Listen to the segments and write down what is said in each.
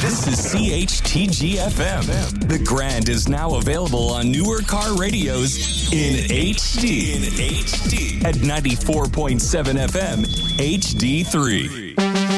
This is CHTG-FM. The Grand is now available on newer car radios in HD. At 94.7 FM, HD3.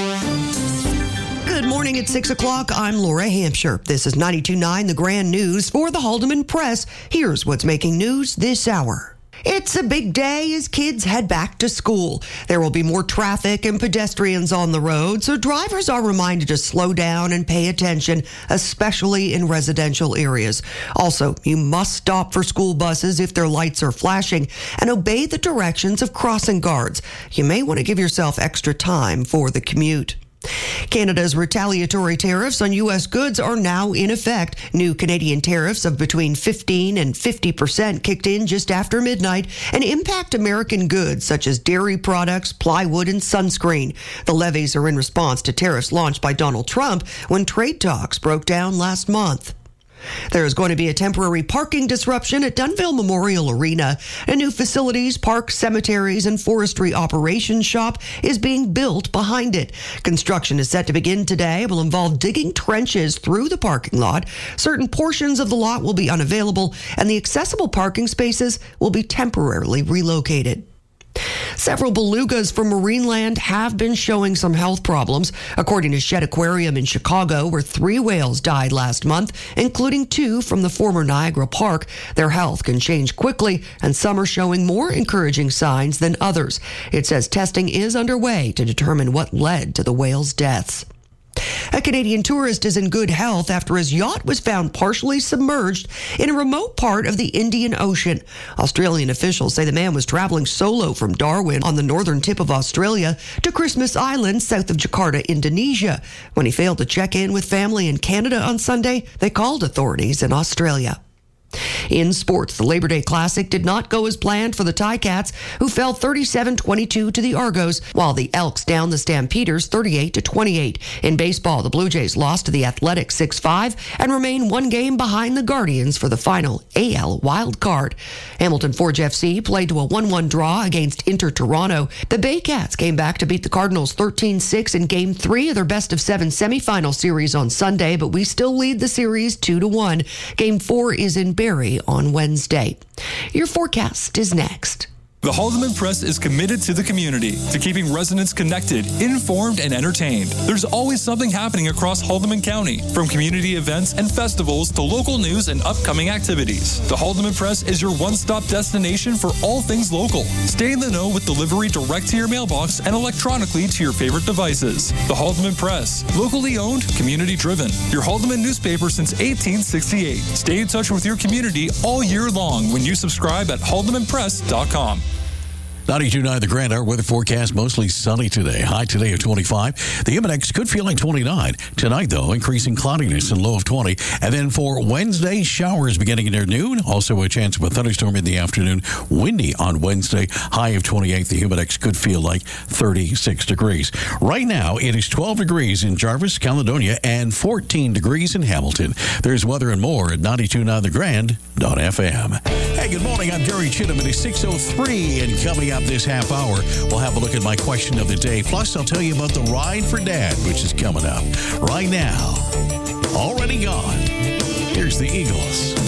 Good morning at 6 o'clock. I'm Laura Hampshire. This is 92.9 The Grand News for the Haldeman Press. Here's what's making news this hour. It's a big day as kids head back to school. There will be more traffic and pedestrians on the road, so drivers are reminded to slow down and pay attention, especially in residential areas. Also, you must stop for school buses if their lights are flashing and obey the directions of crossing guards. You may want to give yourself extra time for the commute. Canada's retaliatory tariffs on U.S. goods are now in effect. New Canadian tariffs of between 15 and 50% kicked in just after midnight and impact American goods such as dairy products, plywood, and sunscreen. The levies are in response to tariffs launched by Donald Trump when trade talks broke down last month. There is going to be a temporary parking disruption at Dunville Memorial Arena. A new facilities, parks, cemeteries, and forestry operations shop is being built behind it. Construction is set to begin today. It will involve digging trenches through the parking lot. Certain portions of the lot will be unavailable, and the accessible parking spaces will be temporarily relocated. Several belugas from Marineland have been showing some health problems, according to Shedd Aquarium in Chicago, where 3 whales died last month, including 2 from the former Niagara Park. Their health can change quickly, and some are showing more encouraging signs than others. It says testing is underway to determine what led to the whales' deaths. A Canadian tourist is in good health after his yacht was found partially submerged in a remote part of the Indian Ocean. Australian officials say the man was traveling solo from Darwin on the northern tip of Australia to Christmas Island south of Jakarta, Indonesia. When he failed to check in with family in Canada on Sunday, they called authorities in Australia. In sports, the Labor Day Classic did not go as planned for the Ticats, who fell 37-22 to the Argos, while the Elks downed the Stampeders 38-28. In baseball, the Blue Jays lost to the Athletics 6-5 and remain 1 game behind the Guardians for the final AL wild card. Hamilton Forge FC played to a 1-1 draw against Inter Toronto. The Baycats came back to beat the Cardinals 13-6 in Game 3 of their best-of-7 semifinal series on Sunday, but we still lead the series 2-1. Game 4 is in Barrie on Wednesday. Your forecast is next. The Haldeman Press is committed to the community, to keeping residents connected, informed, and entertained. There's always something happening across Haldeman County, from community events and festivals to local news and upcoming activities. The Haldeman Press is your one-stop destination for all things local. Stay in the know with delivery direct to your mailbox and electronically to your favorite devices. The Haldeman Press, locally owned, community-driven. Your Haldeman newspaper since 1868. Stay in touch with your community all year long when you subscribe at haldemanpress.com. 92.9 The Grand, our weather forecast, mostly sunny today. High today of 25. The Index could feel like 29. Tonight, though, increasing cloudiness and low of 20. And then for Wednesday, showers beginning near noon. Also a chance of a thunderstorm in the afternoon. Windy on Wednesday, high of 28. The Index could feel like 36 degrees. Right now, it is 12 degrees in Jarvis, Caledonia, and 14 degrees in Hamilton. There's weather and more at 92.9thegrand.fm. Hey, good morning. I'm Gary Chittum. It is 6:03, and coming up this half hour, we'll have a look at my question of the day. Plus, I'll tell you about the Ride for Dad, which is coming up right now. Already gone. Here's the Eagles.